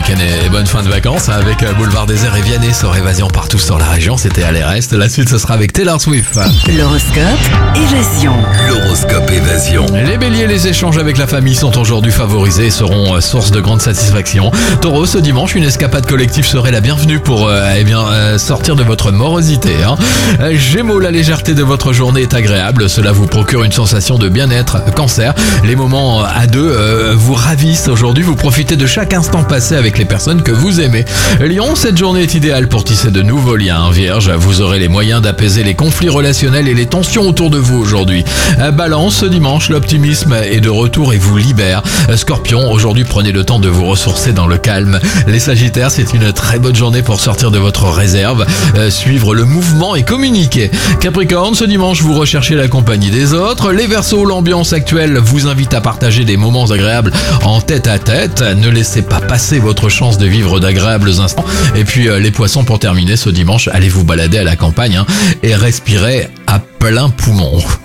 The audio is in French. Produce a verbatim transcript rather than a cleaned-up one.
week-end et bonne fin de vacances avec Boulevard Désert et Vianney sur Évasion partout sur la région. C'était Aller Reste. La suite, ce sera avec Taylor Swift. L'horoscope Évasion. L'horoscope Évasion. Les béliers, les échanges avec la famille sont aujourd'hui favorisés et seront source de grande satisfaction. Taureau, ce dimanche, une escapade collective serait la bienvenue pour euh, eh bien, euh, sortir de votre morosité. Hein. Gémeaux, la légèreté de votre journée est agréable. Cela vous procure une sensation de bien-être. Cancer, les moments à deux euh, vous ravissent aujourd'hui. Vous profitez de chaque instant passé avec les personnes que vous aimez. Lion, cette journée est idéale pour tisser de nouveaux liens. Vierge, vous aurez les moyens d'apaiser les conflits relationnels et les tensions autour de vous aujourd'hui. Balance, ce dimanche, l'optimisme est de retour et vous libère. Scorpion, aujourd'hui, prenez le temps de vous ressourcer dans le calme. Les Sagittaires, c'est une très bonne journée pour sortir de votre réserve, euh, suivre le mouvement et communiquer. Capricorne, ce dimanche, vous recherchez la compagnie des autres. Les Verseaux, l'ambiance actuelle vous invite à partager des moments agréables en tête à tête. Ne laissez pas passer votre chance de vivre d'agréables instants. Et puis euh, les Poissons, pour terminer ce dimanche, allez vous balader à la campagne hein, et respirez à plein poumon.